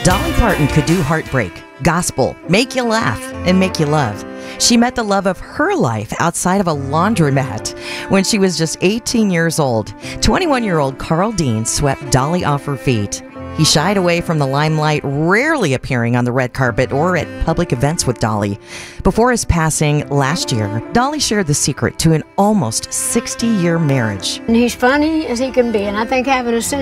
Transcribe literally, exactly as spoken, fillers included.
Dolly Parton could do heartbreak, gospel, make you laugh, and make you love. She met the love of her life outside of a laundromat when she was just eighteen years old. twenty-one-year-old Carl Dean swept Dolly off her feet. He shied away from the limelight, rarely appearing on the red carpet or at public events with Dolly. Before his passing last year, Dolly shared the secret to an almost sixty-year marriage. And he's funny as he can be, and I think having a sense